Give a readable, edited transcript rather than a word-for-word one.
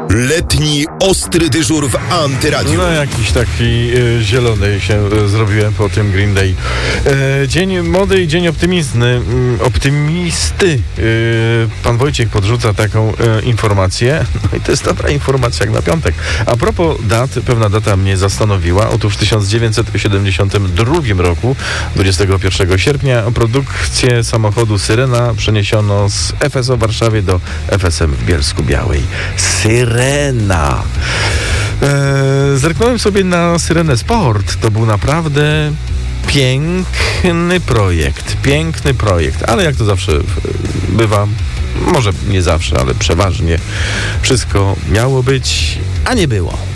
Letni ostry dyżur w Antyradiu. No jakiś taki zielony się zrobiłem po tym Green Day. Dzień mody i dzień optymisty. Pan Wojciech podrzuca taką informację. No i to jest dobra informacja jak na piątek. A propos dat, pewna data mnie zastanowiła. Otóż w 1972 roku, 21 sierpnia, produkcję samochodu Syrena przeniesiono z FSO w Warszawie do FSM w Bielsku-Białej. Syrena. Zerknąłem sobie na Syrenę Sport. To był naprawdę piękny projekt, ale jak to zawsze bywa, może nie zawsze, ale przeważnie wszystko miało być, a nie było.